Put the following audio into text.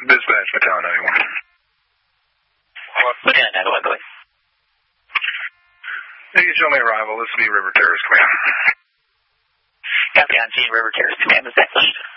Dispatch, Battalion 91. Lieutenant 91, go ahead. You can show me arrival. This will be River Terrace, command. Copy on scene, River Terrace, command. Is that